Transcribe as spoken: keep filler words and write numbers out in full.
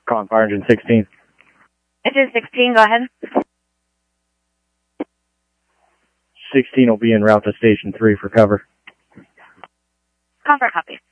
Calling Fire Engine sixteen. Engine sixteen, go ahead. sixteen will be en route to Station three for cover. Comfort copy.